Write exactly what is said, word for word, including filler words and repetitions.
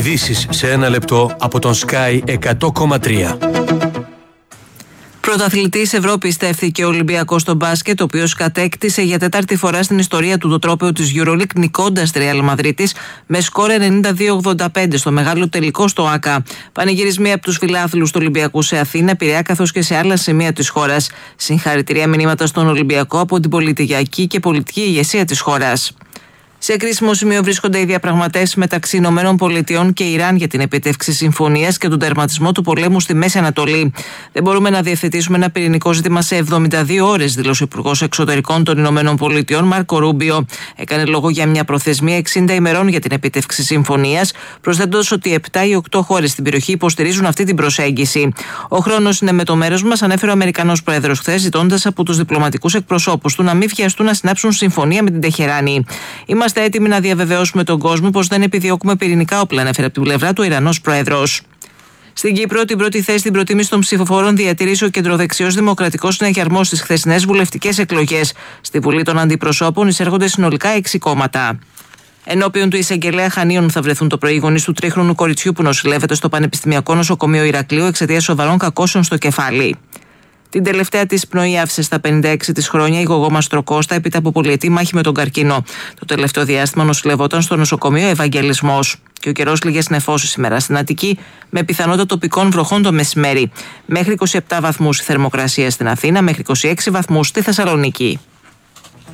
Ειδήσεις σε ένα λεπτό από τον Sky εκατό κόμμα τρία. Πρωταθλητής Ευρώπης στέφθηκε ο Ολυμπιακός στο μπάσκετ, ο οποίος κατέκτησε για τέταρτη φορά στην ιστορία του το τρόπαιο της EuroLeague, νικώντας τη Ρεάλ Μαδρίτης με σκόρ ενενήντα δύο ογδόντα πέντε στο μεγάλο τελικό στο ΆΚΑ. Πανηγυρισμοί από τους φιλάθλους του Ολυμπιακού σε Αθήνα, Πειραιά καθώς και σε άλλα σημεία της χώρας. Συγχαρητήρια μηνύματα στον Ολυμπιακό από την πολιτιακή και πολιτική ηγεσία της χώρας. Σε κρίσιμο σημείο βρίσκονται οι διαπραγματεύσεις μεταξύ Ηνωμένων Πολιτειών και Ιράν για την επίτευξη συμφωνίας και τον τερματισμό του πολέμου στη Μέση Ανατολή. Δεν μπορούμε να διευθετήσουμε ένα πυρηνικό ζήτημα σε εβδομήντα δύο ώρες, δήλωσε ο Υπουργός Εξωτερικών των Ηνωμένων Πολιτειών, Μάρκο Ρούμπιο. Έκανε λόγο για μια προθεσμία εξήντα ημερών για την επίτευξη συμφωνίας, προσθέτοντας ότι επτά ή οκτώ χώρες στην περιοχή υποστηρίζουν αυτή την προσέγγιση. Ο χρόνος είναι με το μέρος μας, ανέφερε ο Αμερικανός Πρόεδρος χθες, ζητώντας από τους διπλωματικούς εκπροσώπους του να μην βιαστούν να συνάψουν συμφωνία με την Τεχεράνη. Είμαστε έτοιμοι να διαβεβαιώσουμε τον κόσμο πως δεν επιδιώκουμε πυρηνικά όπλα, ανέφερε από την πλευρά του Ιρανός Πρόεδρος. Στην Κύπρο, την πρώτη θέση στην προτίμηση των ψηφοφόρων διατηρήσει ο κεντροδεξιός Δημοκρατικός Συναγερμός στις χθεσινές βουλευτικές εκλογές. Στη Βουλή των Αντιπροσώπων εισέρχονται συνολικά έξι κόμματα. Ενώπιον του εισαγγελέα Χανίων θα βρεθούν το πρωί οι γονείς του τρίχρονου κοριτσιού που νοσηλεύεται στο Πανεπιστημιακό Νοσοκομείο Ηρακλείου εξαιτίας σοβαρών κακώσεων στο κεφάλι. Την τελευταία της πνοή άφησε στα πενήντα έξι της χρόνια η γογό Μαστροκώστα έπειτα από πολυετή μάχη με τον καρκίνο. Το τελευταίο διάστημα νοσηλευόταν στο νοσοκομείο Ευαγγελισμός. Και ο καιρός λίγες νεφώσεις σήμερα στην Αττική, με πιθανότητα τοπικών βροχών το μεσημέρι. Μέχρι είκοσι επτά βαθμούς η θερμοκρασία στην Αθήνα, μέχρι είκοσι έξι βαθμούς στη Θεσσαλονίκη.